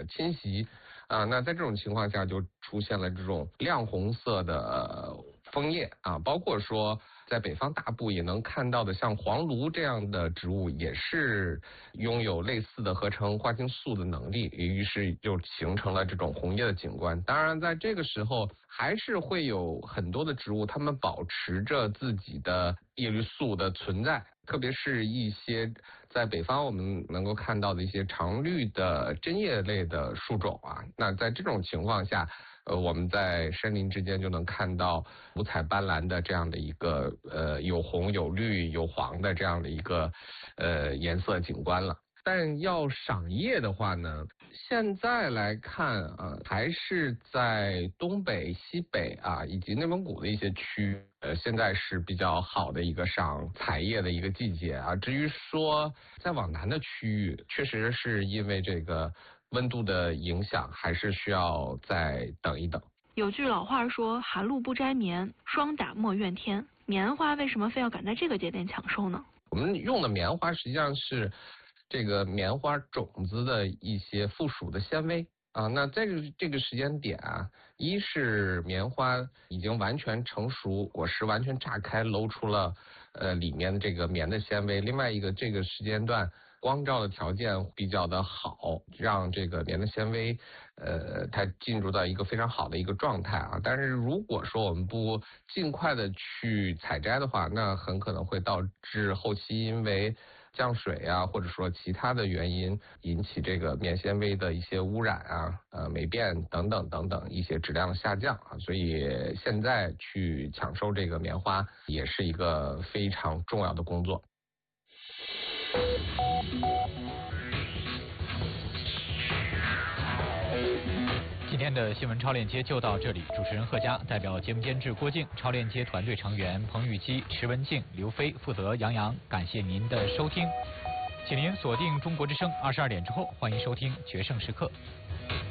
侵袭那在这种情况下就出现了这种亮红色的枫叶包括说在北方大部也能看到的像黄芦这样的植物也是拥有类似的合成花青素的能力，于是就形成了这种红叶的景观。当然在这个时候还是会有很多的植物它们保持着自己的叶绿素的存在，特别是一些在北方我们能够看到的一些常绿的针叶类的树种那在这种情况下我们在山林之间就能看到五彩斑斓的这样的一个有红有绿有黄的这样的一个颜色景观了。但要赏叶的话呢，现在来看还是在东北、西北以及内蒙古的一些区域，现在是比较好的一个赏采叶的一个季节至于说再往南的区域，确实是因为这个温度的影响，还是需要再等一等。 有句老话说，寒露不摘棉，霜打莫怨天。棉花为什么非要赶在这个节点抢收呢？ 我们用的棉花实际上是这个棉花种子的一些附属的纤维那在这个时间点一是棉花已经完全成熟，果实完全炸开，露出了里面的这个棉的纤维。另外一个这个时间段光照的条件比较的好，让这个棉的纤维它进入到一个非常好的一个状态但是如果说我们不尽快的去采摘的话，那很可能会导致后期因为降水或者说其他的原因引起这个棉纤维的一些污染霉变等等等等一些质量的下降所以现在去抢收这个棉花也是一个非常重要的工作。 今天的新闻超链接就到这里，主持人贺佳，代表节目监制郭靖，超链接团队成员彭玉基、池文静、刘飞，负责杨洋。感谢您的收听，请您锁定中国之声，22点之后欢迎收听决胜时刻。